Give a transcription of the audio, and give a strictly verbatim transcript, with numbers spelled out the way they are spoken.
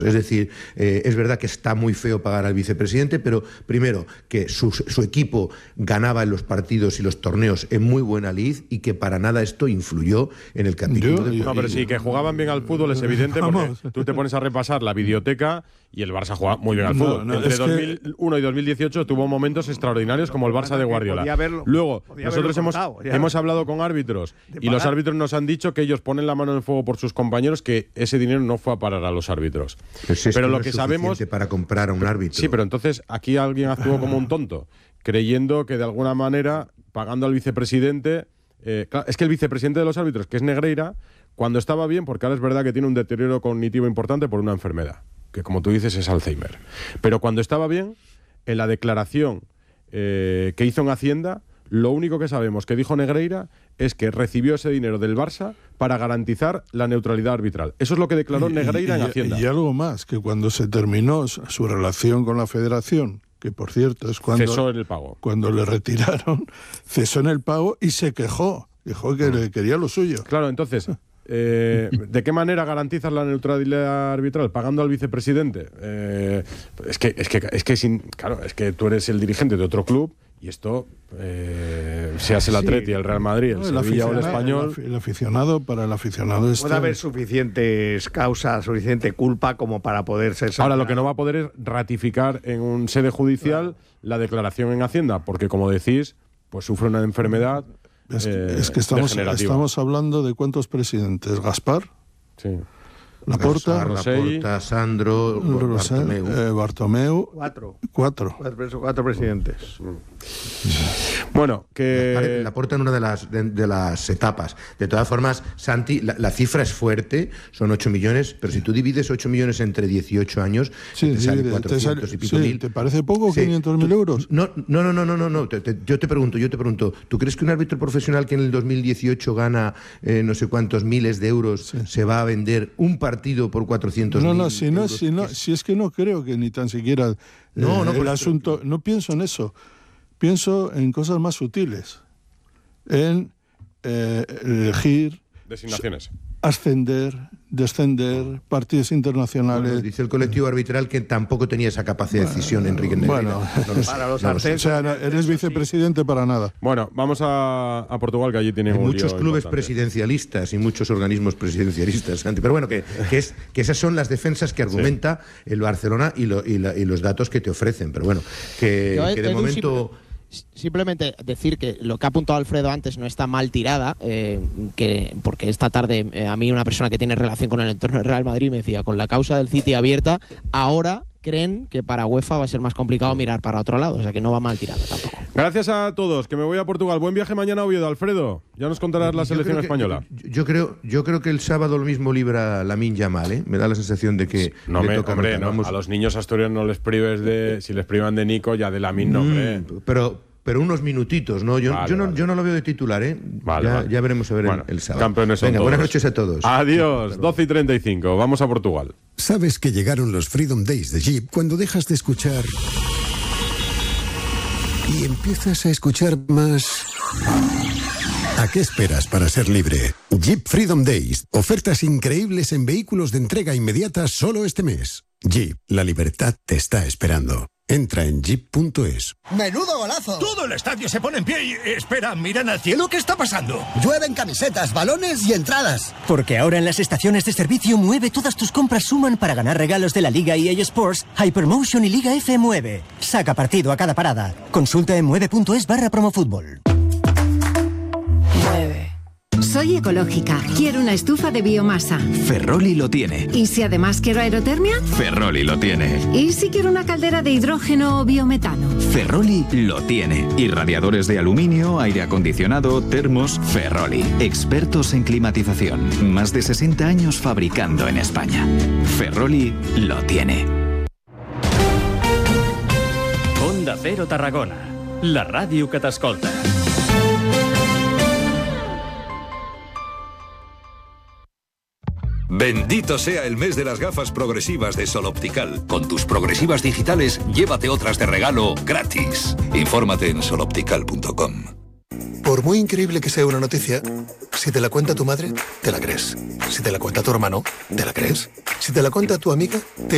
Es decir, eh, es verdad que está muy feo pagar al vicepresidente, pero primero, que su, su equipo ganaba en los partidos y los torneos en muy buena lid y que para nada esto influyó en el capítulo yo, de... yo, No, pero sí, que jugaban bien al fútbol es evidente, porque tú te pones a repasar la videoteca y el Barça juega muy bien al fútbol. No, no, Entre es dos mil uno y dos mil dieciocho tuvo momentos extraordinarios como el Barça de Guardiola. Haberlo, Luego, nosotros hemos, hemos hablado con árbitros y los árbitros nos han dicho que ellos ponen la mano en el fuego por sus compañeros, que ese dinero no fue a parar a los árbitros. Pues es pero que lo no que es sabemos para comprar a un árbitro. Sí, pero entonces aquí alguien actuó como un tonto, creyendo que de alguna manera, pagando al vicepresidente... Eh, claro, es que el vicepresidente de los árbitros, que es Negreira, cuando estaba bien, porque ahora es verdad que tiene un deterioro cognitivo importante por una enfermedad, que como tú dices es Alzheimer. Pero cuando estaba bien, en la declaración eh, que hizo en Hacienda, lo único que sabemos que dijo Negreira es que recibió ese dinero del Barça para garantizar la neutralidad arbitral. Eso es lo que declaró y, Negreira y, en Hacienda. Y algo más, que cuando se terminó su relación con la Federación, que por cierto es cuando... Cesó en el pago. Cuando le retiraron, cesó en el pago y se quejó. Dijo que le quería lo suyo. Claro, entonces... Eh, ¿De qué manera garantizas la neutralidad arbitral? ¿Pagando al vicepresidente? Eh, es que, es que, es que sin, claro, es que tú eres el dirigente de otro club y esto, eh, seas el Atleti, sí, el Real Madrid, el, no, el Sevilla o el Español. El, el aficionado, para el aficionado este... Puede haber suficientes causas, suficiente culpa como para poder ser sancionado. Ahora, lo que no va a poder es ratificar en un sede judicial, claro, la declaración en Hacienda, porque como decís, pues sufre una enfermedad. Es, eh, es que estamos, estamos hablando de cuántos presidentes. Gaspar, sí, Laporta, Laporta, Sandro, Bartomeu. Eh, Bartomeu. Cuatro. Cuatro. Cuatro, cuatro presidentes. Bueno, que... Laporta en una de las, de, de las etapas. De todas formas, Santi, la, la cifra es fuerte, son ocho millones, pero si tú divides ocho millones entre dieciocho años, sí, te sí, sale te cuatrocientos sale, y pico sí, mil. ¿Te parece poco, sí, quinientos mil euros? No, no, no, no, no, no, no. Te, te, yo te pregunto, yo te pregunto, ¿tú crees que un árbitro profesional que en el dos mil dieciocho gana eh, no sé cuántos miles de euros, sí, se va a vender un partido por cuatrocientos mil? No, no, si no, si no, si es que no creo que ni tan siquiera eh, no, no, el asunto, no pienso en eso. Pienso en cosas más sutiles, en eh, elegir, designaciones, ascender, descender, partidos internacionales. Bueno, dice el colectivo arbitral que tampoco tenía esa capacidad bueno, de decisión, Enrique Negreira. Bueno, no lo sé, para los no ascensos, o sea, no, eres vicepresidente para nada. Bueno, vamos a, a Portugal, que allí tienen un muchos lío clubes importante. presidencialistas y muchos organismos presidencialistas, Santi. Pero bueno, que, que, es, que esas son las defensas que argumenta sí. el Barcelona y, lo, y, la, y los datos que te ofrecen. Pero bueno, que, Yo, que de momento... Simple... Simplemente decir que lo que ha apuntado Alfredo antes no está mal tirada, eh, que porque esta tarde eh, a mí una persona que tiene relación con el entorno del Real Madrid me decía, con la causa del City abierta, ahora creen que para UEFA va a ser más complicado mirar para otro lado, o sea que no va mal tirada tampoco. Gracias a todos, que me voy a Portugal. Buen viaje mañana a Oviedo, Alfredo. Ya nos contarás la selección yo que, española. Yo, yo creo yo creo que el sábado lo mismo libra Lamine Yamal, ¿eh? Me da la sensación de que no le me, toca hombre, no, a los niños asturianos no les prives de, si les privan de Nico, ya de Lamine, no, hombre. Mm, pero pero unos minutitos, ¿no? Yo, vale, yo, no, vale. yo no lo veo de titular, ¿eh? Vale, ya, vale. ya veremos a ver bueno, el, el sábado. Campeones son Venga, todos. buenas noches a todos. Adiós, doce y treinta y cinco. Vamos a Portugal. ¿Sabes que llegaron los Freedom Days de Jeep cuando dejas de escuchar y empiezas a escuchar más? ¿A qué esperas para ser libre? Jeep Freedom Days. Ofertas increíbles en vehículos de entrega inmediata solo este mes. Jeep, la libertad te está esperando. Entra en jeep punto es. ¡Menudo golazo! Todo el estadio se pone en pie y... Espera, miran al cielo, ¿qué está pasando? Llueven camisetas, balones y entradas. Porque ahora en las estaciones de servicio Mueve todas tus compras suman para ganar regalos de la Liga E A Sports, Hypermotion y Liga F Mueve. Saca partido a cada parada. Consulta en mueve punto es barra promofútbol. Soy ecológica. Quiero una estufa de biomasa. Ferroli lo tiene. ¿Y si además quiero aerotermia? Ferroli lo tiene. ¿Y si quiero una caldera de hidrógeno o biometano? Ferroli lo tiene. Y radiadores de aluminio, aire acondicionado, termos. Ferroli. Expertos en climatización. Más de sesenta años fabricando en España. Ferroli lo tiene. Onda Cero Tarragona. La ràdio que t'escolta. Bendito sea el mes de las gafas progresivas de Sol Optical. Con tus progresivas digitales, llévate otras de regalo gratis. Infórmate en sol optical punto com. Por muy increíble que sea una noticia, si te la cuenta tu madre, te la crees. Si te la cuenta tu hermano, te la crees. Si te la cuenta tu amiga, te